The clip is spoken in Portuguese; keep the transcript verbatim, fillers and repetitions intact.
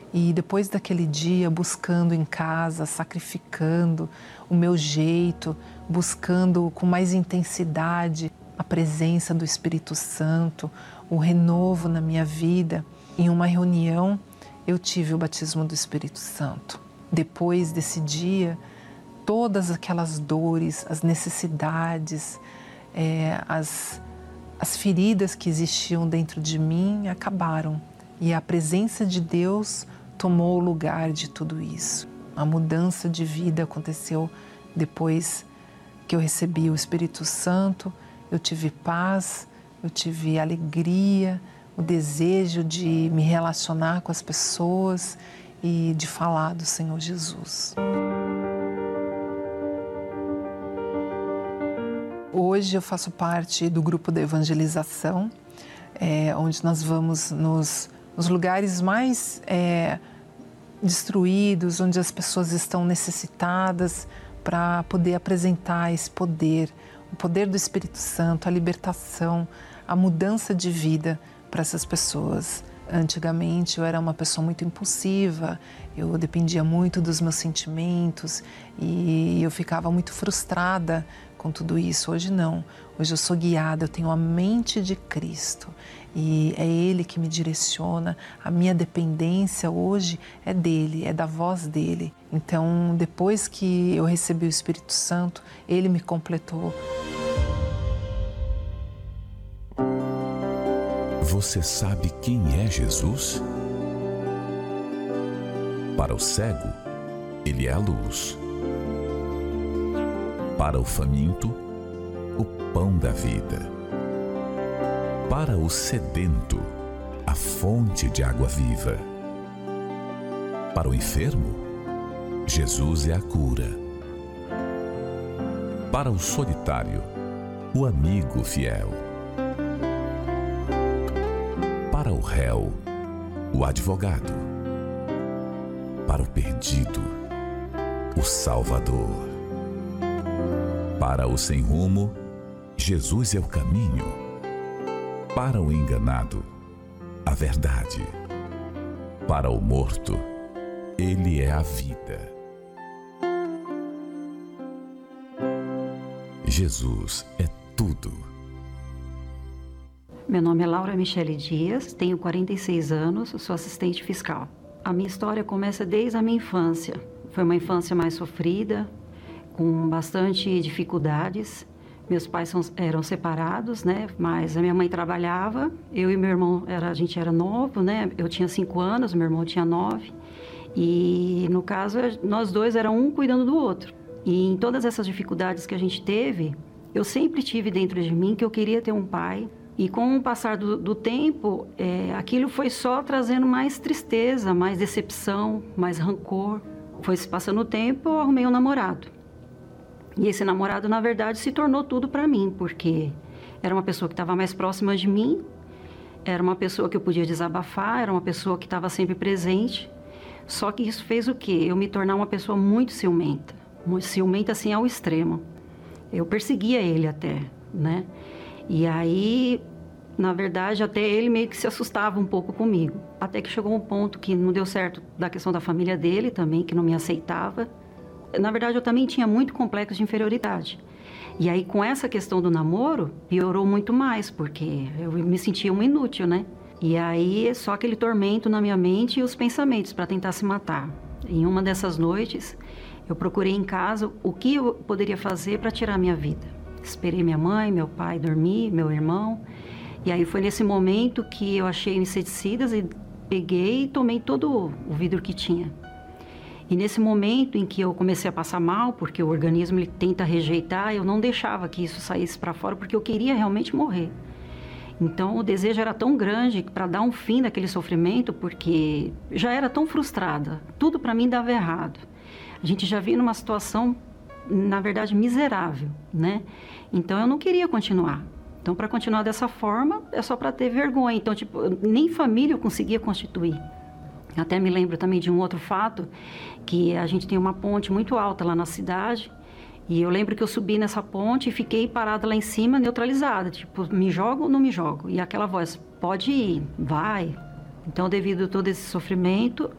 E depois daquele dia, buscando em casa, sacrificando o meu jeito, buscando com mais intensidade a presença do Espírito Santo, o renovo na minha vida, em uma reunião eu tive o batismo do Espírito Santo. Depois desse dia, todas aquelas dores, as necessidades, é, as, as feridas que existiam dentro de mim acabaram. E a presença de Deus tomou o lugar de tudo isso. A mudança de vida aconteceu depois que eu recebi o Espírito Santo. Eu tive paz, eu tive alegria, o desejo de me relacionar com as pessoas e de falar do Senhor Jesus. Hoje eu faço parte do grupo de evangelização, é, onde nós vamos nos, nos lugares mais é, destruídos, onde as pessoas estão necessitadas, para poder apresentar esse poder, o poder do Espírito Santo, a libertação, a mudança de vida para essas pessoas. Antigamente eu era uma pessoa muito impulsiva, eu dependia muito dos meus sentimentos e eu ficava muito frustrada com tudo isso. Hoje não, hoje eu sou guiada, eu tenho a mente de Cristo e é Ele que me direciona. A minha dependência hoje é dEle, é da voz dEle. Então, depois que eu recebi o Espírito Santo, Ele me completou. Você sabe quem é Jesus? Para o cego, Ele é a luz. Para o faminto, o pão da vida. Para o sedento, a fonte de água viva. Para o enfermo, Jesus é a cura. Para o solitário, o amigo fiel. Para o réu, o advogado. Para o perdido, o Salvador. Para o sem rumo, Jesus é o caminho. Para o enganado, a verdade. Para o morto, Ele é a vida. Jesus é tudo. Meu nome é Laura Michele Dias, tenho quarenta e seis anos, sou assistente fiscal. A minha história começa desde a minha infância. Foi uma infância mais sofrida, com bastante dificuldades. Meus pais são, eram separados, né? Mas a minha mãe trabalhava, eu e meu irmão, era, a gente era novo, né? Eu tinha cinco anos, meu irmão tinha nove. E, no caso, nós dois era um cuidando do outro. E em todas essas dificuldades que a gente teve, eu sempre tive dentro de mim que eu queria ter um pai. E com o passar do, do tempo, é, aquilo foi só trazendo mais tristeza, mais decepção, mais rancor. Foi se passando o tempo, eu arrumei um namorado. E esse namorado, na verdade, se tornou tudo para mim, porque era uma pessoa que estava mais próxima de mim, era uma pessoa que eu podia desabafar, era uma pessoa que estava sempre presente. Só que isso fez o quê? Eu me tornar uma pessoa muito ciumenta, muito ciumenta assim ao extremo. Eu perseguia ele até, né? E aí, na verdade, até ele meio que se assustava um pouco comigo. Até que chegou um ponto que não deu certo da questão da família dele também, que não me aceitava. Na verdade, eu também tinha muito complexo de inferioridade. E aí, com essa questão do namoro, piorou muito mais, porque eu me sentia um inútil, né? E aí, só aquele tormento na minha mente e os pensamentos para tentar se matar. Em uma dessas noites, eu procurei em casa o que eu poderia fazer para tirar a minha vida. Esperei minha mãe, meu pai dormir, meu irmão. E aí foi nesse momento que eu achei inseticidas e peguei e tomei todo o vidro que tinha. E nesse momento em que eu comecei a passar mal, porque o organismo ele tenta rejeitar, eu não deixava que isso saísse para fora, porque eu queria realmente morrer. Então o desejo era tão grande para dar um fim daquele sofrimento, porque já era tão frustrada, tudo para mim dava errado. A gente já vinha numa situação, na verdade, miserável, né? Então eu não queria continuar. Então, para continuar dessa forma, é só para ter vergonha. Então, tipo, nem família eu conseguia constituir. Até me lembro também de um outro fato, que a gente tem uma ponte muito alta lá na cidade, e eu lembro que eu subi nessa ponte e fiquei parada lá em cima, neutralizada, tipo, me jogo ou não me jogo? E aquela voz, pode ir, vai. Então, devido a todo esse sofrimento,